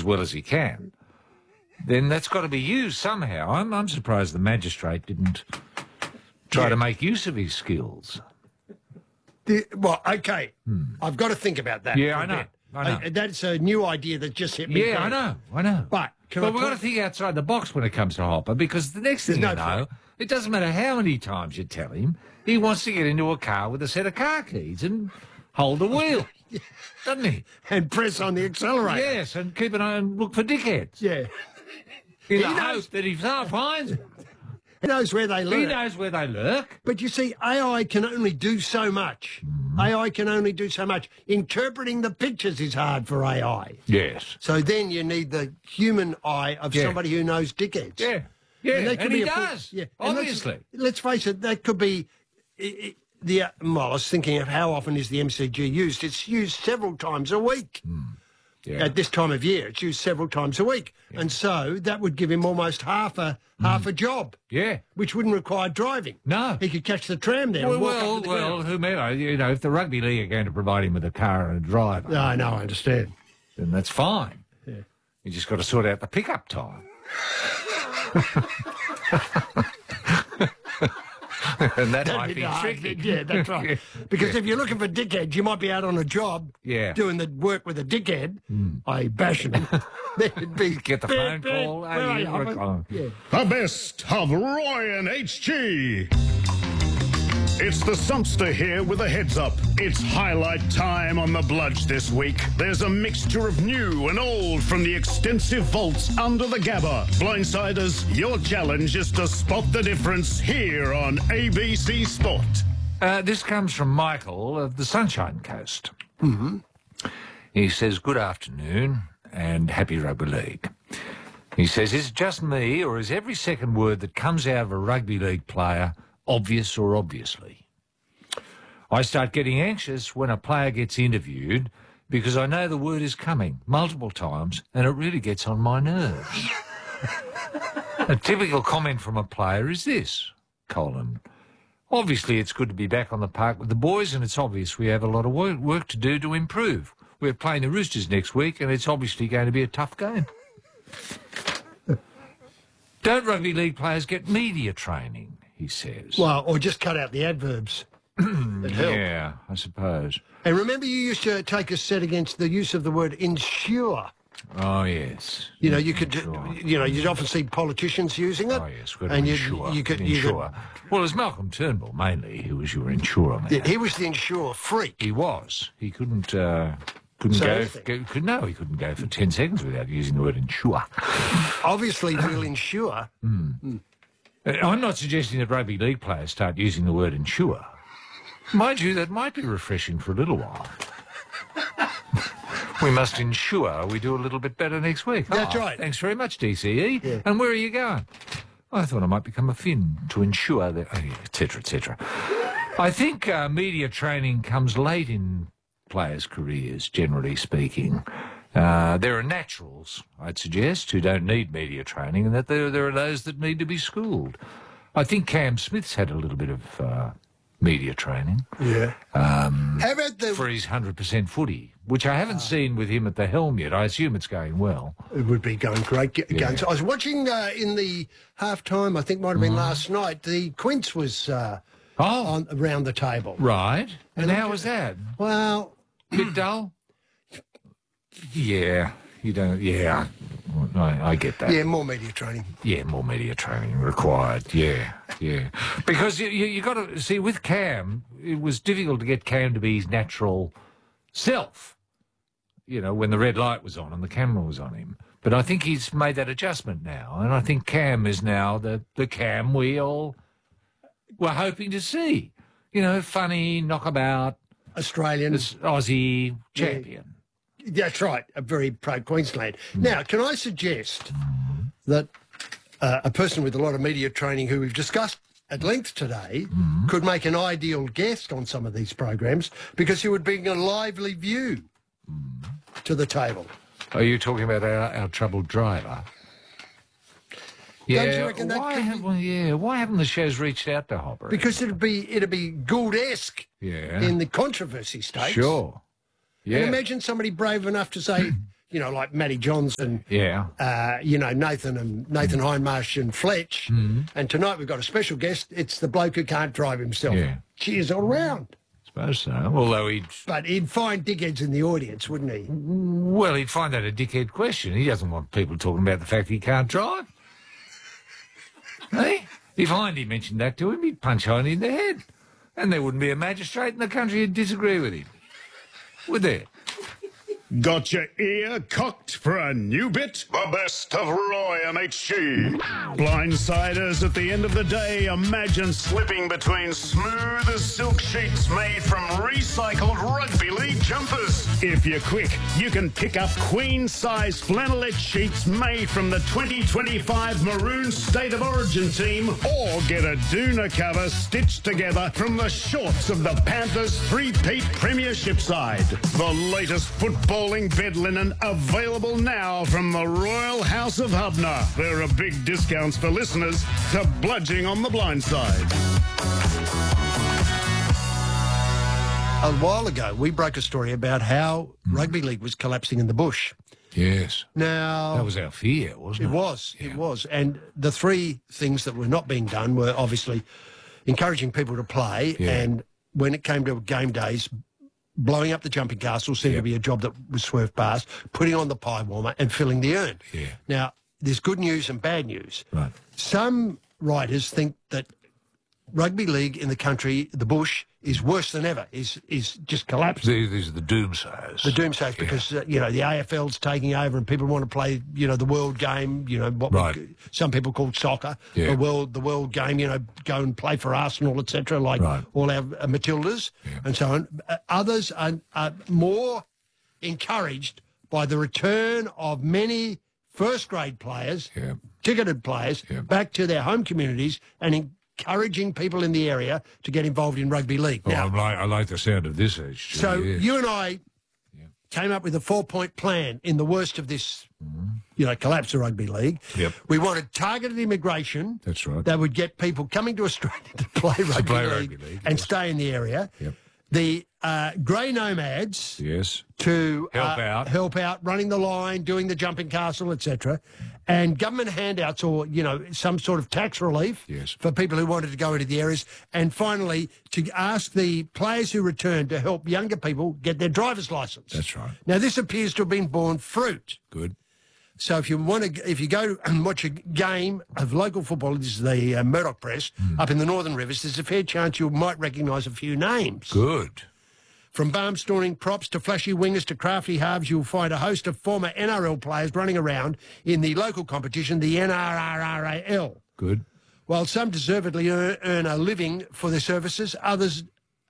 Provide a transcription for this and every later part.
as well as he can, then that's got to be used somehow. I'm surprised the magistrate didn't try to make use of his skills. Okay. I've got to think about that. Yeah, I know. That's a new idea that just hit me. Yeah, I know. But we've got to think outside the box when it comes to Hopper, because the next thing you know, it doesn't matter how many times you tell him, he wants to get into a car with a set of car keys and hold the wheel, doesn't he? And press on the accelerator. Yes, and keep an eye and look for dickheads. Yeah. In the hope that if someone finds them, he knows where they lurk. He knows where they lurk. But you see, AI can only do so much. AI can only do so much. Interpreting the pictures is hard for AI. Yes. So then you need the human eye of somebody who knows dickheads. Yeah. Yeah, and he does, obviously. Let's face it, that could be... I was thinking of how often is the MCG used. It's used several times a week. Yeah. At this time of year, it's used several times a week. Yeah. And so that would give him almost half a job. Yeah. Which wouldn't require driving. No. He could catch the tram there and walk up to the ground. Whomever, if the rugby league are going to provide him with a car and a driver. No, I know, I understand. Then that's fine. Yeah. You just got to sort out the pickup time. And that might be tricky. Yeah, that's right. Because if you're looking for dickheads, you might be out on a job doing the work with a dickhead, i.e. bashing him. Get the phone call. The best of Roy and HG. It's the Sumpster here with a heads up. It's highlight time on the Bludge this week. There's a mixture of new and old from the extensive vaults under the Gabba. Blindsiders, your challenge is to spot the difference here on ABC Sport. This comes from Michael of the Sunshine Coast. He says, good afternoon and happy rugby league. He says, is it just me or is every second word that comes out of a rugby league player obvious or obviously? I start getting anxious when a player gets interviewed because I know the word is coming multiple times and it really gets on my nerves. A typical comment from a player is this, : obviously it's good to be back on the park with the boys and it's obvious we have a lot of work to do to improve. We're playing the Roosters next week and it's obviously going to be a tough game. Don't rugby league players get media training? He says. Well, or just cut out the adverbs. Yeah, I suppose. And remember you used to take a set against the use of the word ensure. Oh, yes. You know, you could, you'd often see politicians using it. Oh, yes, and you could ensure. Well, it was Malcolm Turnbull, mainly, who was your insurer man. Yeah, he was the insure freak. He was. He couldn't go for 10 seconds without using the word insure. Obviously, we'll insure. I'm not suggesting that rugby league players start using the word insure. Mind you, that might be refreshing for a little while. We must ensure we do a little bit better next week. That's right. Thanks very much, DCE. Yeah. And where are you going? I thought I might become a Finn to ensure that, etc., etc. I think media training comes late in players' careers, generally speaking. There are naturals, I'd suggest, who don't need media training, and that there are those that need to be schooled. I think Cam Smith's had a little bit of media training. Yeah. How about for his 100% footy, which I haven't seen with him at the helm yet. I assume it's going well. It would be going great. I was watching in the half-time, I think might have been last night, the Quince was around the table. Right. And how was that? Well... Bit dull? Yeah. You don't... Yeah. I get that. Yeah, more media training. Yeah, more media training required. Yeah. Because you got to... See, with Cam, it was difficult to get Cam to be his natural self, when the red light was on and the camera was on him. But I think he's made that adjustment now, and I think Cam is now the Cam we all were hoping to see. Funny, knockabout... Australian. Aussie champion. Yeah, that's right, a very pro-Queensland. Now, can I suggest that a person with a lot of media training who we've discussed at length today could make an ideal guest on some of these programs because he would bring a lively view to the table. Are you talking about our troubled driver? Yeah, don't you reckon why haven't the shows reached out to Hopper? Because it'd be Gould-esque in the controversy stakes. Sure. Yeah. And imagine somebody brave enough to say, you know, like Matty Johns and, Yeah. you know, Nathan Hindmarsh and Fletch. And tonight we've got a special guest. It's the bloke who can't drive himself. Yeah. Cheers all round. Suppose so. Although But he'd find dickheads in the audience, wouldn't he? well, he'd find that a dickhead question. He doesn't want people talking about the fact he can't drive. Hey? If Hindy mentioned that to him, he'd punch Hindy in the head. And there wouldn't be a magistrate in the country who'd disagree with him. Would there? Got your ear cocked for a new bit? The best of Roy and HG. Blindsiders at the end of the day, imagine slipping between smooth as silk sheets made from recycled rugby league jumpers. If you're quick, you can pick up queen-size flannelette sheets made from the 2025 Maroon State of Origin team, or get a doona cover stitched together from the shorts of the Panthers' three-peat premiership side. The latest footballing bed linen available now from the Royal House of Hubner. There are big discounts for listeners to Bludging on the Blind Side. A while ago, we broke a story about how rugby league was collapsing in the bush. Yes. Now... That was our fear, wasn't it? It was. And the three things that were not being done were obviously encouraging people to play, and when it came to game days, blowing up the jumping castle seemed to be a job that was swerved past, putting on the pie warmer and filling the urn. Yeah. Now, there's good news and bad news. Right. Some writers think that rugby league in the country, the bush, is worse than ever, is just collapsing. These are the doomsayers. The doomsayers, because, you know, the AFL's taking over and people want to play, you know, the world game, you know, what some people call soccer, the world game, you know, go and play for Arsenal, etc., like all our Matildas and so on. Others are more encouraged by the return of many first-grade players, ticketed players, back to their home communities and encouraging people in the area to get involved in rugby league. Now, I like the sound of this age. So you and I came up with a 4-point plan in the worst of this, you know, collapse of rugby league. Yep. We wanted targeted immigration. That's right. That would get people coming to Australia to play rugby league and stay in the area. Yep. The grey nomads to help out, running the line, doing the jumping castle, etc., and government handouts or, you know, some sort of tax relief for people who wanted to go into the areas, and finally to ask the players who returned to help younger people get their driver's licence. That's right. Now, this appears to have been borne fruit. Good. So if you go and watch a game of local football, this is the Murdoch Press, up in the Northern Rivers, there's a fair chance you might recognise a few names. Good. From barnstorming props to flashy wingers to crafty halves, you'll find a host of former NRL players running around in the local competition, the NRRRAL. Good. While some deservedly earn a living for their services, others,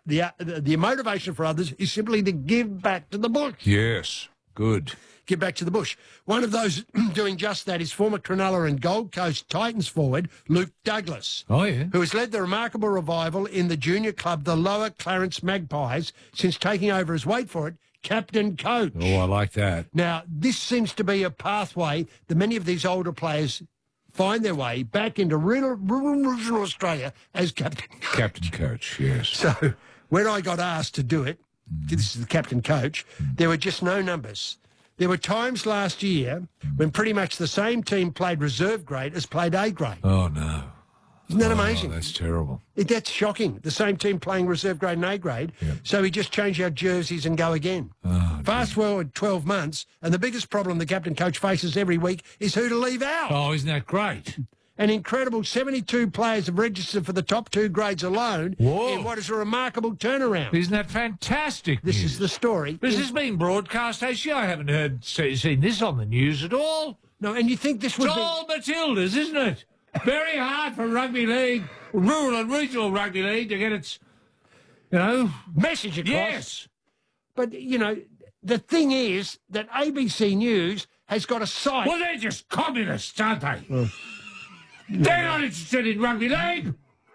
the motivation for others is simply to give back to the bush. Yes. Good. Give back to the bush. One of those doing just that is former Cronulla and Gold Coast Titans forward Luke Douglas. Oh, yeah. Who has led the remarkable revival in the junior club, the Lower Clarence Magpies, since taking over as, wait for it, captain coach. Oh, I like that. Now, this seems to be a pathway that many of these older players find their way back into regional Australia as captain coach. Captain coach, yes. So when I got asked to do it, this is the captain coach, there were just no numbers. There were times last year when pretty much the same team played reserve grade as played A grade. Oh, no. Isn't that amazing? That's terrible. That's shocking. The same team playing reserve grade and A grade. Yep. So we just change our jerseys and go again. Oh, fast forward 12 months, and the biggest problem the captain coach faces every week is who to leave out. Oh, isn't that great? An incredible 72 players have registered for the top 2 grades alone in what is a remarkable turnaround. Isn't that fantastic This news? is the story. This has been broadcast, actually. I haven't seen this on the news at all. No, and you think this would It's all Matildas, isn't it? Very hard for rugby league, rural and regional rugby league, to get its, you know, message across. Yes. But, you know, the thing is that ABC News has got a site. Well, they're just communists, aren't they? They're not interested in rugby league.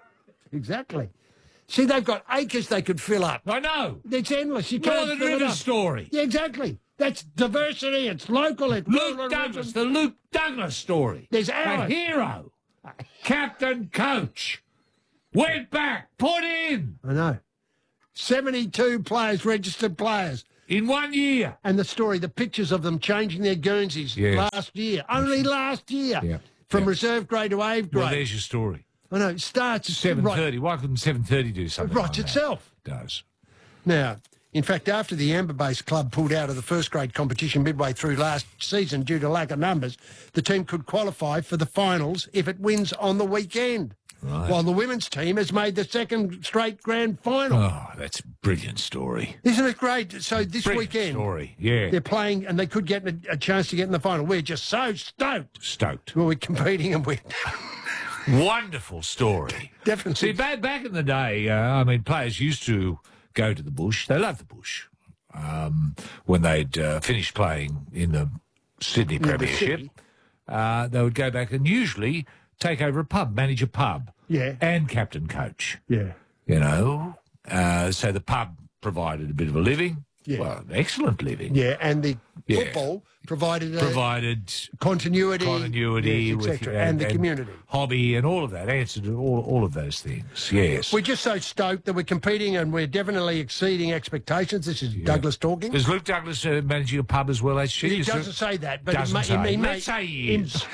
Exactly. See, they've got acres they could fill up. I know. It's endless. You can't Northern fill it River up. story. Yeah, exactly. That's diversity. It's local. It's Luke Douglas, the Luke Douglas story. There's a ours. hero, captain coach, went back, put in. I know. 72 players, registered players. In 1 year. And the story, the pictures of them changing their Guernseys last year. Only last year. Yeah. From reserve grade to A grade. Well, there's your story. I know, it starts at 7:30. Why couldn't 7:30 do something Writes like itself. That? It does. Now, in fact, after the Amber-based club pulled out of the first grade competition midway through last season due to lack of numbers, the team could qualify for the finals if it wins on the weekend. Right. While the women's team has made the second straight grand final. Oh, that's a brilliant story. Isn't it great? So this Brilliant weekend, story. Yeah. they're playing and they could get a chance to get in the final. We're just so stoked. Stoked. Well, we're competing and we're... Wonderful story. Definitely. See, back in the day, I mean, players used to go to the bush. They loved the bush. When they'd finished playing in the Sydney Premiership, they would go back and usually take over a pub, manage a pub. Yeah. And captain coach. Yeah. You know, so the pub provided a bit of a living. Yeah. Well, an excellent living. Yeah, and the football provided continuity yes, et cetera, and the community. Hobby and all of that, answered all of those things, yes. We're just so stoked that we're competing and we're definitely exceeding expectations. This is Douglas talking. Is Luke Douglas managing a pub as well, HG? He doesn't say that, but let's say he is.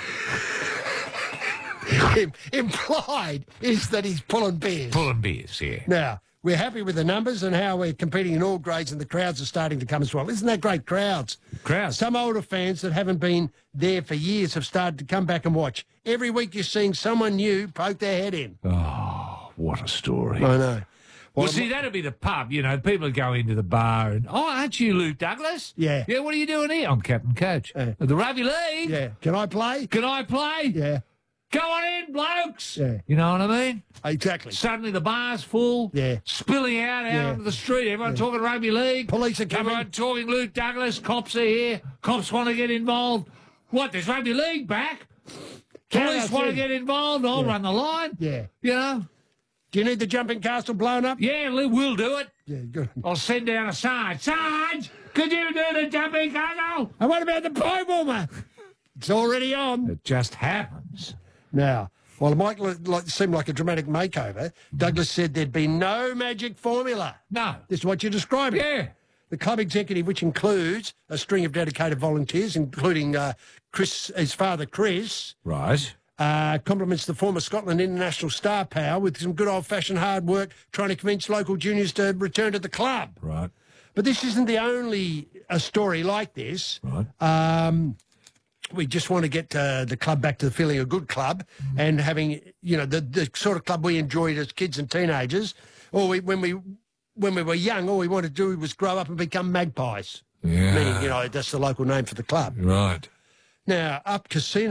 Implied is that he's pulling beers. Pulling beers, yeah. Now, we're happy with the numbers and how we're competing in all grades, and the crowds are starting to come as well. Isn't that great, crowds? Crowds. Some older fans that haven't been there for years have started to come back and watch. Every week you're seeing someone new poke their head in. Oh, what a story. I know. Well, see, that'd be the pub, you know. People would go into the bar and, oh, aren't you Luke Douglas? Yeah. Yeah, what are you doing here? I'm captain coach. Of the rugby league. Yeah. Can I play? Can I play? Yeah. Go on in, blokes. Yeah. You know what I mean? Exactly. Suddenly the bar's full. Yeah. Spilling out onto the street. Everyone talking rugby league. Police are coming. Everyone talking Luke Douglas. Cops are here. Cops want to get involved. What, there's rugby league back? Police want to get involved. I'll run the line. Yeah. You know? Do you need the jumping castle blown up? Yeah, we'll do it. Yeah, good. I'll send down a Sarge. Sarge, could you do the jumping castle? And what about the pie warmer? It's already on. It just happens. Now, while it might seem like a dramatic makeover, Douglas said there'd be no magic formula. No. This is what you're describing. Yeah. The club executive, which includes a string of dedicated volunteers, including Chris, his father, Chris, Right. compliments the former Scotland international star power with some good old-fashioned hard work trying to convince local juniors to return to the club. Right. But this isn't the only story like this. Right. We just want to get the club back to the feeling of a good club and having, you know, the sort of club we enjoyed as kids and teenagers. Or when we were young, all we wanted to do was grow up and become magpies. Yeah. Meaning, you know, that's the local name for the club. Right. Now, up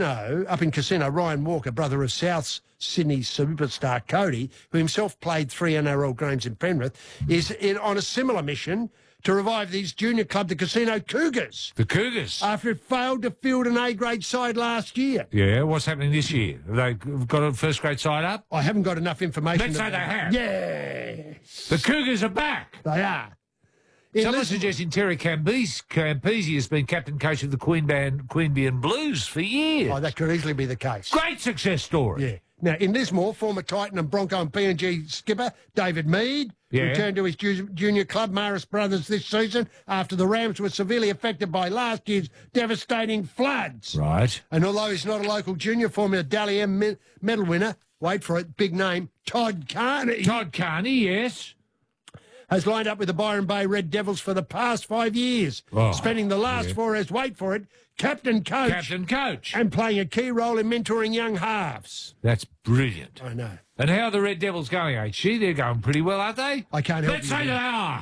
in Casino, Ryan Walker, brother of South Sydney superstar Cody, who himself played 3 NRL games in Penrith, is on a similar mission to revive these junior club, the Casino Cougars. The Cougars. After it failed to field an A-grade side last year. Yeah, what's happening this year? Have they got a first-grade side up? I haven't got enough information. Let's say they have. Yes. The Cougars are back. They are. Someone suggesting Terry Campese has been captain coach of the Queanbeyan Blues for years. Oh, that could easily be the case. Great success story. Yeah. Now, in Lismore, former Titan and Bronco and PNG skipper David Mead returned to his junior club, Maris Brothers, this season after the Rams were severely affected by last year's devastating floods. Right. And although he's not a local junior, former Dally M medal winner, wait for it, big name, Todd Carney. Todd Carney, yes. Has lined up with the Byron Bay Red Devils for the past 5 years, spending the last 4 as, wait for it, captain coach. Captain coach. And playing a key role in mentoring young halves. That's brilliant. I know. And how are the Red Devils going, HG? They're going pretty well, aren't they? I can't help Let's say they are.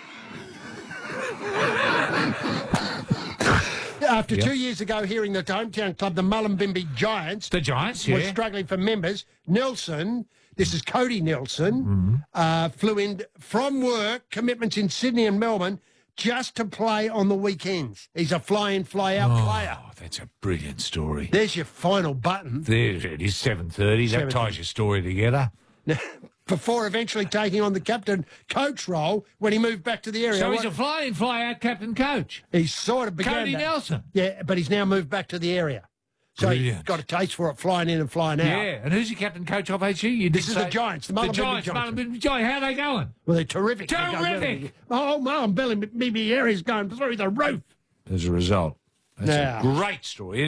After 2 years ago, hearing that the hometown club, the Mullumbimby Giants, were struggling for members, Nelson, this is Cody Nelson, flew in from work, commitments in Sydney and Melbourne, just to play on the weekends. He's a fly-in, fly-out player. Oh, that's a brilliant story. There's your final button. There it is, 7:30. That ties your story together. Before eventually taking on the captain coach role when he moved back to the area. So he's a fly-in, fly-out captain coach. He sort of began Cody that. Nelson. Yeah, but he's now moved back to the area. So you've Brilliant. got a taste for it flying in and flying out. Yeah, and who's your captain coach of HG? You did This is the Giants, the the Mullumbimby Giants. Giants. Mullumbimby Giants. How are they going? Well, they're terrific. They're going Terrific! really- Oh, Mullumbimby area is going through the roof. As a result. That's Yeah. a great story.